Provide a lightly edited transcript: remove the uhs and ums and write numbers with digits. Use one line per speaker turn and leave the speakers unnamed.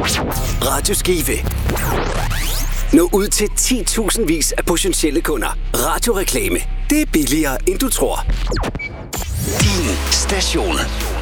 Radio Skive. Nå ud til 10.000 vis af potentielle kunder. Radioreklame. Det er billigere, end du tror. Din station.